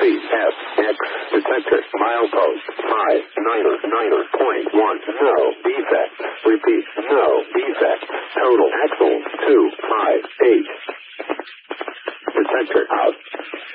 CFX detector. Milepost 599.1. No defect. Repeat. No defect. Total axles 258.